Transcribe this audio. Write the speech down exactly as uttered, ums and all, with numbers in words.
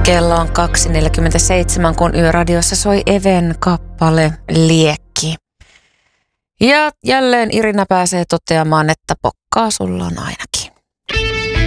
Kello on kaksi neljäkymmentäseitsemän, kun Yöradiossa soi Even kappale Liekki. Ja jälleen Irina pääsee toteamaan, että pokkaa sulla on ainakin.